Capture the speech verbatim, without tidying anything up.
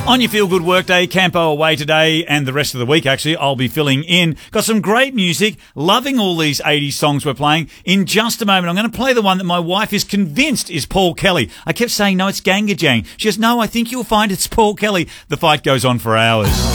On your Feel Good Workday, Campo away today and the rest of the week, actually, I'll be filling in. Got some great music, loving all these eighties songs we're playing. In just a moment, I'm going to play the one that my wife is convinced is Paul Kelly. I kept saying, no, it's Ganga Jang. She goes, no, I think you'll find it's Paul Kelly. The fight goes on for hours.